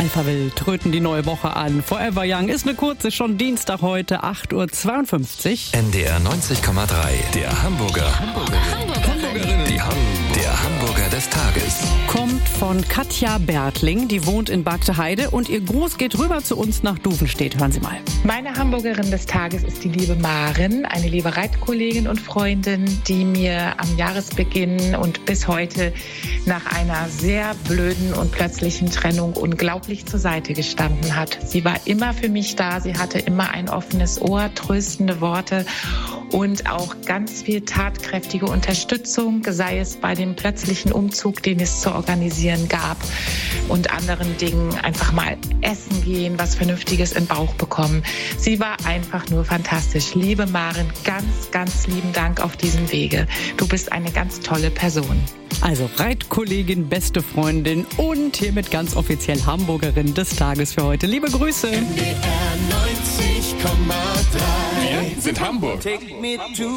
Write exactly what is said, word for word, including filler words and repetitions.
Alphaville tröten die neue Woche an. Forever Young ist eine kurze, schon Dienstag heute, acht Uhr zweiundfünfzig. N D R neunzig Komma drei, der Hamburger. Hamburgerin. Hamburgerin. Die Ham der Hamburger des Tages. Kommt von Katja Bertling, die wohnt in Bagdeheide und ihr Gruß geht rüber zu uns nach Duvenstedt. Hören Sie mal. Meine Hamburgerin des Tages ist die liebe Maren, eine liebe Reitkollegin und Freundin, die mir am Jahresbeginn und bis heute nach einer sehr blöden und plötzlichen Trennung unglaublich zur Seite gestanden hat. Sie war immer für mich da, sie hatte immer ein offenes Ohr, tröstende Worte und auch ganz viel tatkräftige Unterstützung, sei es bei dem plötzlichen Umzug, den es zu organisieren gab und anderen Dingen, einfach mal essen gehen, was Vernünftiges in den Bauch bekommen. Sie war einfach nur fantastisch. Liebe Maren, ganz, ganz lieben Dank auf diesem Wege. Du bist eine ganz tolle Person. Also Reitkollegin, beste Freundin und hiermit ganz offiziell Hamburgerin des Tages für heute. Liebe Grüße. N D R neunzig Komma drei. Wir sind Hamburg. Take me to